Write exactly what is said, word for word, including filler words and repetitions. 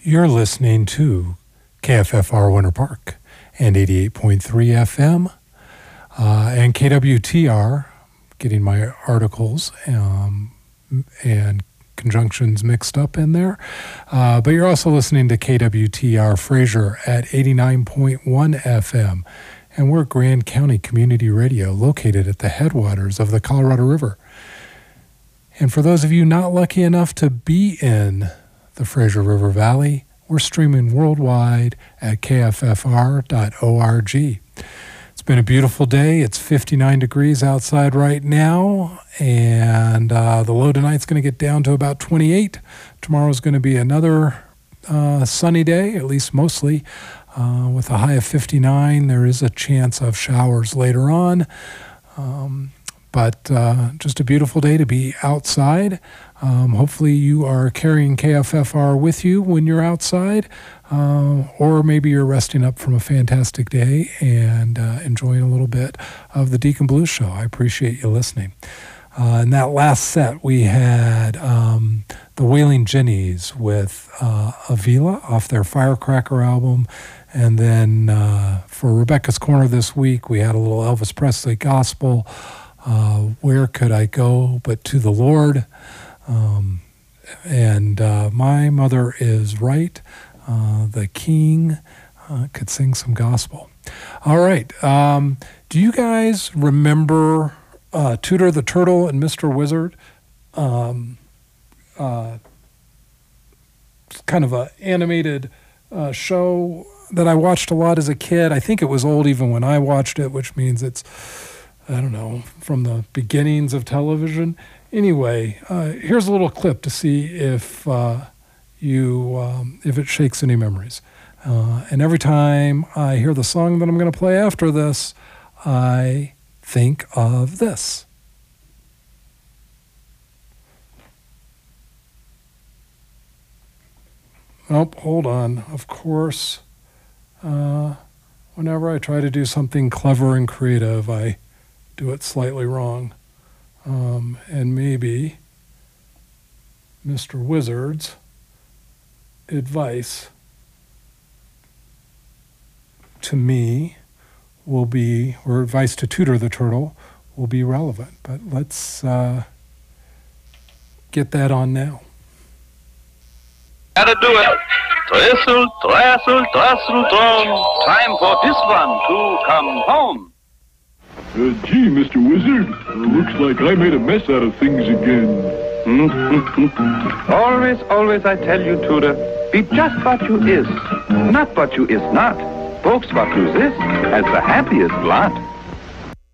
You're listening to K F F R Winter Park and eighty-eight point three F M uh, and K W T R, getting my articles um, and conjunctions mixed up in there. Uh, but you're also listening to K W T R Fraser at eighty-nine point one F M. And we're Grand County Community Radio, located at the headwaters of the Colorado River. And for those of you not lucky enough to be in the Fraser River Valley, we're streaming worldwide at K F F R dot org. It's been a beautiful day. It's fifty-nine degrees outside right now, and uh, the low tonight's going to get down to about twenty-eight. Tomorrow's going to be another uh, sunny day, at least mostly. Uh, with a high of fifty-nine, there is a chance of showers later on. Um, but uh, just a beautiful day to be outside. Um, hopefully you are carrying K F F R with you when you're outside. Uh, or maybe you're resting up from a fantastic day and uh, enjoying a little bit of the Deacon Blues Show. I appreciate you listening. Uh, in that last set, we had um, the Wailing Jennies with uh, Avila off their Firecracker album. And then uh, for Rebecca's Corner this week, we had a little Elvis Presley gospel. Uh, Where Could I Go But to the Lord? Um, and uh, My Mother Is Right. Uh, the King uh, could sing some gospel. All right. Um, do you guys remember uh, Tooter the Turtle and Mister Wizard? Um, uh, kind of an animated uh, show that I watched a lot as a kid. I think it was old even when I watched it, which means it's, I don't know, from the beginnings of television. Anyway, uh, here's a little clip to see if uh, you um, if it shakes any memories. Uh, and every time I hear the song that I'm going to play after this, I think of this. Oh, hold on. Of course, uh, whenever I try to do something clever and creative, I do it slightly wrong. Um, and maybe Mister Wizard's advice to me will be, or advice to Tooter the Turtle will be relevant. But let's uh, get that on now. Gotta do it. Trestle, trestle, trestle, tron. Time for this one to come home. Uh, gee, Mister Wizard, uh, looks like I made a mess out of things again. Always, always I tell you, Tudor, be just what you is, not what you is not. Folks what you is, as the happiest lot.